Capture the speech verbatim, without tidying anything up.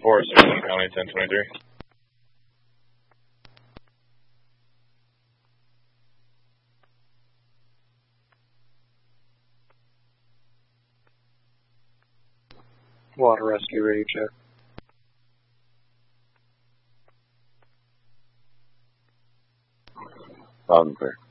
four, Sterling County, ten twenty-three. Water rescue ready check. Loud and clear.